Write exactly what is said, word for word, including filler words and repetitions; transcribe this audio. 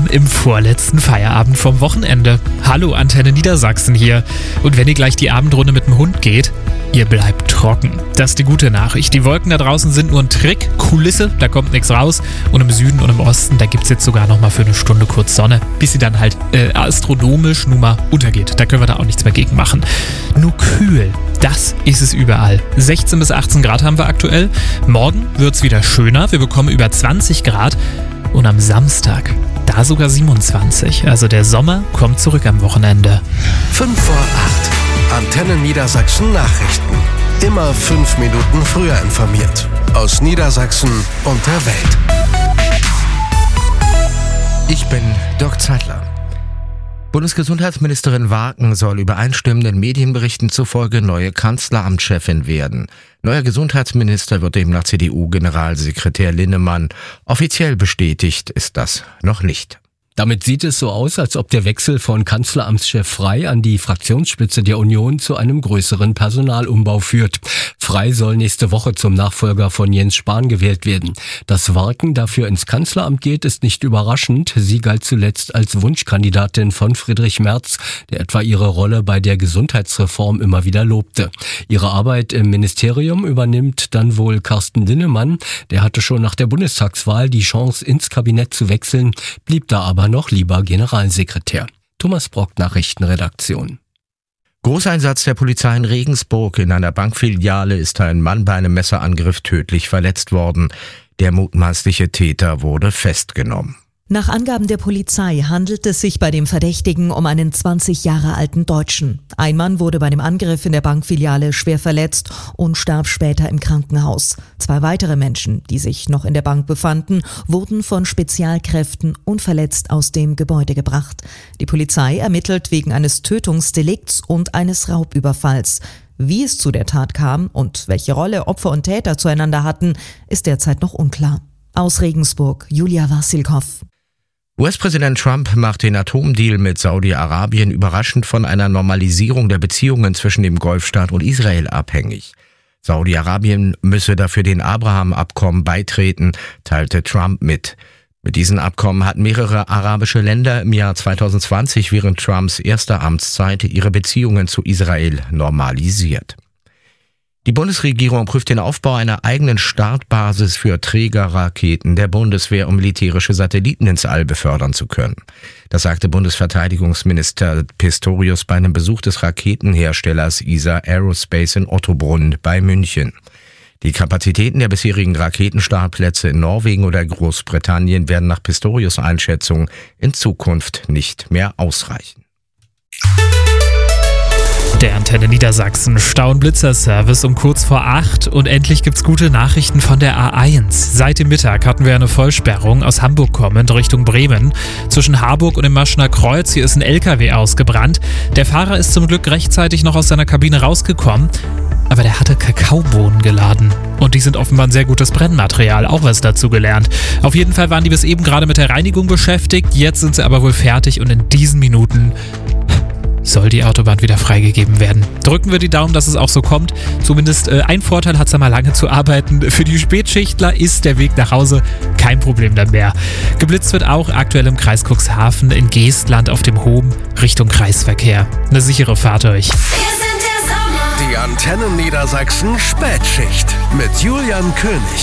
im vorletzten Feierabend vom Wochenende. Hallo, Antenne Niedersachsen hier. Und wenn ihr gleich die Abendrunde mit dem Hund geht, ihr bleibt trocken. Das ist die gute Nachricht. Die Wolken da draußen sind nur ein Trick, Kulisse, da kommt nichts raus. Und im Süden und im Osten, da gibt es jetzt sogar noch mal für eine Stunde kurz Sonne, bis sie dann halt äh, astronomisch nun mal untergeht. Da können wir da auch nichts mehr gegen machen. Nur kühl, das ist es überall. sechzehn bis achtzehn Grad haben wir aktuell. Morgen wird es wieder schöner. Wir bekommen über zwanzig Grad. Und am Samstag, da sogar siebenundzwanzig. Also der Sommer kommt zurück am Wochenende. fünf vor acht. Antenne Niedersachsen Nachrichten. Immer fünf Minuten früher informiert. Aus Niedersachsen und der Welt. Ich bin Dirk Zeitler. Bundesgesundheitsministerin Waaken soll übereinstimmenden Medienberichten zufolge neue Kanzleramtschefin werden. Neuer Gesundheitsminister wird demnach C D U-Generalsekretär Linnemann. Offiziell bestätigt ist das noch nicht. Damit sieht es so aus, als ob der Wechsel von Kanzleramtschef Frey an die Fraktionsspitze der Union zu einem größeren Personalumbau führt. Frey soll nächste Woche zum Nachfolger von Jens Spahn gewählt werden. Dass Waaken dafür ins Kanzleramt geht, ist nicht überraschend. Sie galt zuletzt als Wunschkandidatin von Friedrich Merz, der etwa ihre Rolle bei der Gesundheitsreform immer wieder lobte. Ihre Arbeit im Ministerium übernimmt dann wohl Carsten Linnemann. Der hatte schon nach der Bundestagswahl die Chance, ins Kabinett zu wechseln, blieb da aber noch lieber Generalsekretär. Thomas Brock, Nachrichtenredaktion. Großeinsatz der Polizei in Regensburg. In einer Bankfiliale ist ein Mann bei einem Messerangriff tödlich verletzt worden. Der mutmaßliche Täter wurde festgenommen. Nach Angaben der Polizei handelt es sich bei dem Verdächtigen um einen zwanzig Jahre alten Deutschen. Ein Mann wurde bei dem Angriff in der Bankfiliale schwer verletzt und starb später im Krankenhaus. Zwei weitere Menschen, die sich noch in der Bank befanden, wurden von Spezialkräften unverletzt aus dem Gebäude gebracht. Die Polizei ermittelt wegen eines Tötungsdelikts und eines Raubüberfalls. Wie es zu der Tat kam und welche Rolle Opfer und Täter zueinander hatten, ist derzeit noch unklar. Aus Regensburg, Julia Wassilkow. U S-Präsident Trump macht den Atomdeal mit Saudi-Arabien überraschend von einer Normalisierung der Beziehungen zwischen dem Golfstaat und Israel abhängig. Saudi-Arabien müsse dafür den Abraham-Abkommen beitreten, teilte Trump mit. Mit diesen Abkommen hatten mehrere arabische Länder im Jahr zwanzig zwanzig während Trumps erster Amtszeit ihre Beziehungen zu Israel normalisiert. Die Bundesregierung prüft den Aufbau einer eigenen Startbasis für Trägerraketen der Bundeswehr, um militärische Satelliten ins All befördern zu können. Das sagte Bundesverteidigungsminister Pistorius bei einem Besuch des Raketenherstellers E S A Aerospace in Ottobrunn bei München. Die Kapazitäten der bisherigen Raketenstartplätze in Norwegen oder Großbritannien werden nach Pistorius' Einschätzung in Zukunft nicht mehr ausreichen. Der Antenne Niedersachsen Stau- und Blitzer-Service um kurz vor acht und endlich gibt's gute Nachrichten von der A eins. Seit dem Mittag hatten wir eine Vollsperrung aus Hamburg kommend Richtung Bremen. Zwischen Harburg und dem Maschener Kreuz, hier ist ein L K W ausgebrannt. Der Fahrer ist zum Glück rechtzeitig noch aus seiner Kabine rausgekommen, aber der hatte Kakaobohnen geladen. Und die sind offenbar ein sehr gutes Brennmaterial, auch was dazu gelernt. Auf jeden Fall waren die bis eben gerade mit der Reinigung beschäftigt, jetzt sind sie aber wohl fertig und in diesen Minuten soll die Autobahn wieder freigegeben werden. Drücken wir die Daumen, dass es auch so kommt. Zumindest äh, ein Vorteil hat es ja mal lange zu arbeiten. Für die Spätschichtler ist der Weg nach Hause kein Problem dann mehr. Geblitzt wird auch aktuell im Kreis Cuxhaven in Geestland auf dem Hohm Richtung Kreisverkehr. Eine sichere Fahrt euch. Die Antenne Niedersachsen Spätschicht mit Julian König.